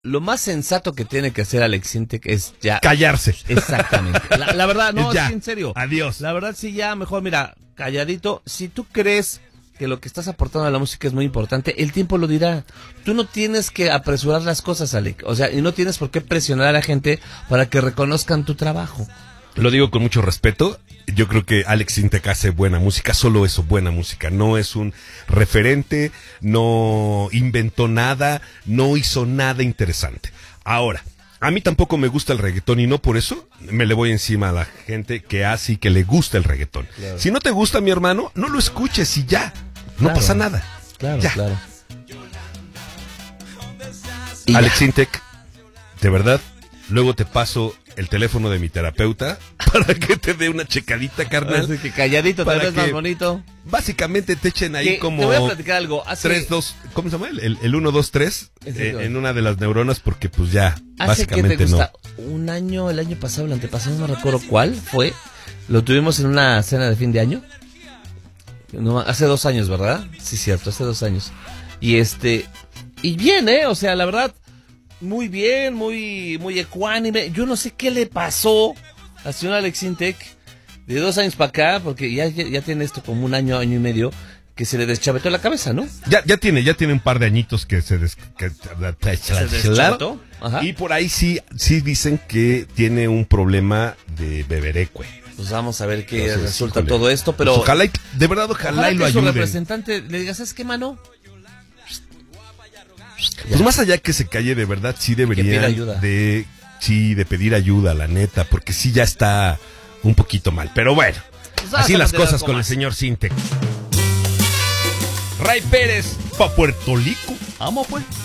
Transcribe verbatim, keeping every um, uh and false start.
Lo más sensato que tiene que hacer Alex Sintek es ya... callarse. Exactamente. La, la verdad, no, ya. sí, en serio. Adiós. La verdad, sí, ya mejor, mira, calladito. Si tú crees que lo que estás aportando a la música es muy importante, el tiempo lo dirá. Tú no tienes que apresurar las cosas, Alex. O sea, y no tienes por qué presionar a la gente para que reconozcan tu trabajo. Lo digo con mucho respeto. Yo creo que Alex Sintek hace buena música, solo eso, buena música. No es un referente, no inventó nada, no hizo nada interesante. Ahora, a mí tampoco me gusta el reggaetón y no por eso me le voy encima a la gente que hace y que le gusta el reggaetón. Claro. Si no te gusta, mi hermano, no lo escuches y ya. No Claro. pasa nada. Claro, ya. claro. Y Alex ya. Sintek, de verdad, luego te paso el teléfono de mi terapeuta para que te dé una checadita, carnal. Así que calladito, Para tal vez que más bonito. Básicamente te echen ahí Que como... Te voy a platicar algo. Hace, tres, dos, ¿cómo se llama? El, el uno, dos, tres Exacto. eh, en una de las neuronas porque pues ya, hace que te básicamente no. gusta un año, el año pasado, el antepasado, no recuerdo cuál fue. Lo tuvimos en una cena de fin de año. No, hace dos años, ¿verdad? Sí, cierto, hace dos años. Y este, y bien, ¿eh? O sea, la verdad, muy bien, muy, muy ecuánime. Yo no sé qué le pasó al señor Alex Sintek de dos años para acá, porque ya, ya, ya tiene esto como un año, año y medio, que se le deschavetó la cabeza, ¿no? Ya, ya tiene, ya tiene un par de añitos que se des, que, Se deschavetó. Ajá. y por ahí sí, sí dicen que tiene un problema de beberecue. Pues vamos a ver qué Entonces, resulta híjole, todo esto, pero... pues ojalá, y, de verdad, ojalá, Ojalá y lo que su ayuden. representante le diga, ¿sabes qué, mano? Pues más allá que se calle, de verdad, sí deberían pida ayuda. de, sí, de pedir ayuda, la neta, porque sí ya está un poquito mal. Pero bueno, Pues así vamos a las meter cosas algo con el más. señor Sintek. Ray Pérez, pa' Puerto Rico. Vamos, pues.